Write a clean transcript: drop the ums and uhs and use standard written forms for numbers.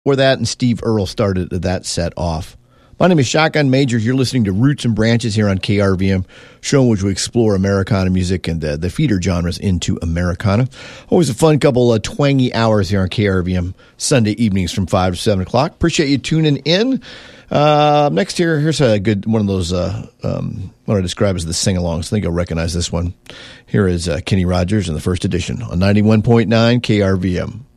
For that, and Steve Earle started that set off. My name is Shotgun Majors. You're listening to Roots and Branches here on KRVM, show in which we explore Americana music and the feeder genres into Americana. Always a fun couple of twangy hours here on KRVM, Sunday evenings from 5 to 7 o'clock. Appreciate you tuning in. Next here's a good one of those, what I describe as the sing-alongs. I think you'll recognize this one. Here is Kenny Rogers in the first edition on 91.9 KRVM.